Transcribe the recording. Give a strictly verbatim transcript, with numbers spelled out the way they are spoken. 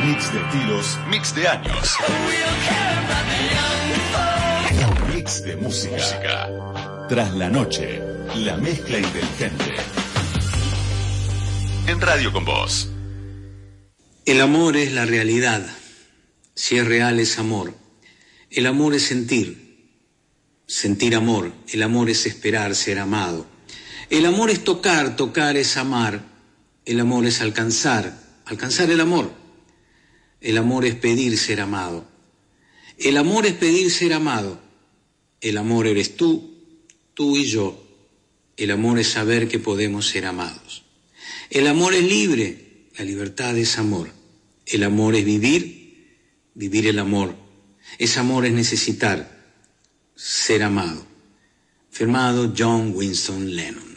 Mix de estilos, mix de años. Mix de música. música. Tras la noche, la mezcla inteligente. En Radio con Vos. El amor es la realidad. Si es real es amor. El amor es sentir. Sentir amor. El amor es esperar, ser amado. El amor es tocar, tocar es amar. El amor es alcanzar, alcanzar el amor. El amor es pedir ser amado. El amor es pedir ser amado. El amor eres tú, tú y yo. El amor es saber que podemos ser amados. El amor es libre, la libertad es amor. El amor es vivir, vivir el amor. Ese amor es necesitar, ser amado. Firmado John Winston Lennon.